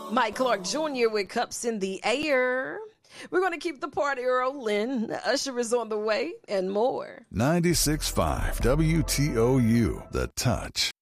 Mike Clark Jr. with Cups in the Air. We're going to keep the party rolling. Usher is on the way and more. 96.5 WTOU, The Touch.